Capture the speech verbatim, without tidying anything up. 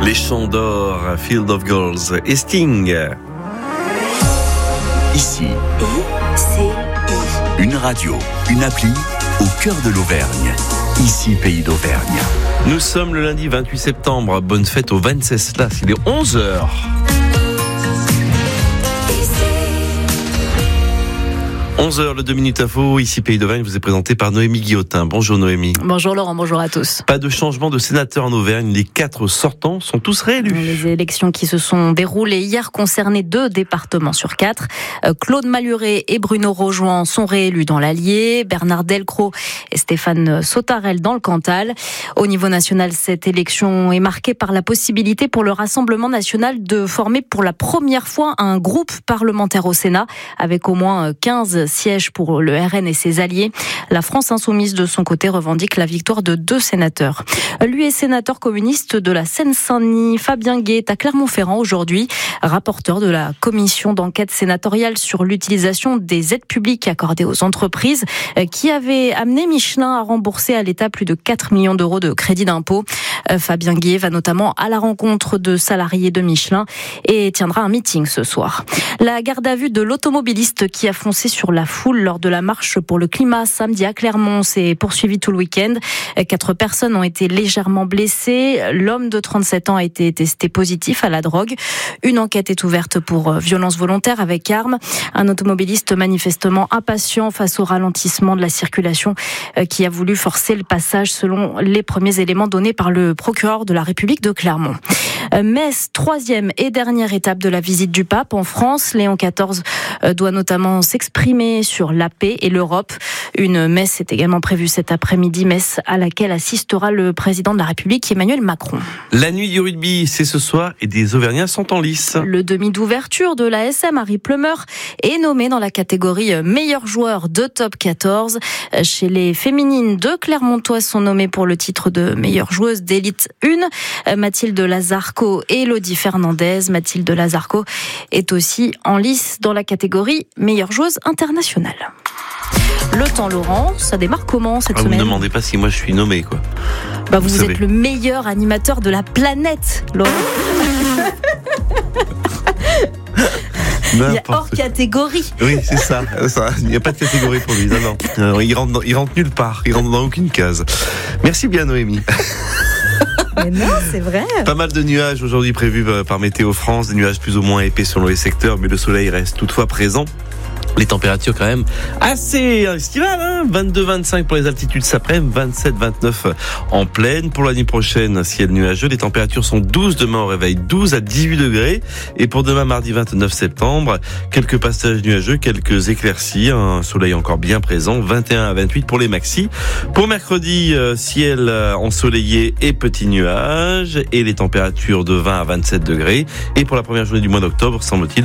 Les Chants d'Or, Field of Girls et Sting. Ici, I C I. une radio, une appli au cœur de l'Auvergne. Ici, Pays d'Auvergne. Nous sommes le lundi vingt-huit septembre. Bonne fête au Venceslas. Il est onze heures. onze heures, le deux minutes info, ici Pays d'Auvergne, vous est présenté par Noémie Guillotin. Bonjour Noémie. Bonjour Laurent, bonjour à tous. Pas de changement de sénateur en Auvergne, les quatre sortants sont tous réélus. Les élections qui se sont déroulées hier concernaient deux départements sur quatre. Claude Malhuret et Bruno Rojoin sont réélus dans l'Allier, Bernard Delcros et Stéphane Sautarel dans le Cantal. Au niveau national, cette élection est marquée par la possibilité pour le Rassemblement national de former pour la première fois un groupe parlementaire au Sénat, avec au moins quinze siège pour le R N et ses alliés. La France insoumise, de son côté, revendique la victoire de deux sénateurs. Lui est sénateur communiste de la Seine-Saint-Denis. Fabien Gay est à Clermont-Ferrand aujourd'hui, rapporteur de la commission d'enquête sénatoriale sur l'utilisation des aides publiques accordées aux entreprises, qui avait amené Michelin à rembourser à l'État plus de quatre millions d'euros de crédit d'impôt. Fabien Gay va notamment à la rencontre de salariés de Michelin et tiendra un meeting ce soir. La garde à vue de l'automobiliste qui a foncé sur la foule lors de la marche pour le climat samedi à Clermont s'est poursuivie tout le week-end. Quatre personnes ont été légèrement blessées. L'homme de trente-sept ans a été testé positif à la drogue. Une enquête est ouverte pour violence volontaire avec arme. Un automobiliste manifestement impatient face au ralentissement de la circulation qui a voulu forcer le passage selon les premiers éléments donnés par le procureur de la République de Clermont. Metz, troisième et dernière étape de la visite du pape en France. Léon quatorze doit notamment s'exprimer sur la paix et l'Europe. Une messe est également prévue cet après-midi, messe à laquelle assistera le président de la République, Emmanuel Macron. La nuit du rugby, c'est ce soir et des Auvergnats sont en lice. Le demi d'ouverture de la S M, Harry Plummer, est nommé dans la catégorie meilleur joueur de top quatorze. Chez les féminines, deux Clermontoises sont nommées pour le titre de meilleure joueuse d'élite un. Mathilde Lazarco et Elodie Fernandez. Mathilde Lazarco est aussi en lice dans la catégorie meilleure joueuse internationale. Le temps, Laurent, ça démarre comment cette ah, semaine? Vous ne me demandez pas si moi je suis nommé, quoi. Bah, vous, vous vous êtes savez. le meilleur animateur de la planète, Laurent. Il y a hors catégorie. Oui, c'est ça. ça. Il n'y a pas de catégorie pour lui. Non, non. Alors, il rentre, dans, il rentre nulle part. Il rentre dans aucune case. Merci bien, Noémie. Mais non, c'est vrai. Pas mal de nuages aujourd'hui prévus par Météo France, des nuages plus ou moins épais selon les secteurs, mais le soleil reste toutefois présent. Les températures quand même assez estivales, hein, vingt-deux vingt-cinq pour les altitudes cet après-midi, vingt-sept vingt-neuf en plaine. Pour la nuit prochaine, ciel nuageux, les températures sont douze demain au réveil, douze à dix-huit degrés. Et pour demain mardi vingt-neuf septembre, quelques passages nuageux, quelques éclaircies, un soleil encore bien présent, vingt et un à vingt-huit pour les maxis. Pour mercredi, ciel ensoleillé et petits nuages et les températures de vingt à vingt-sept degrés. Et pour la première journée du mois d'octobre, semble-t-il,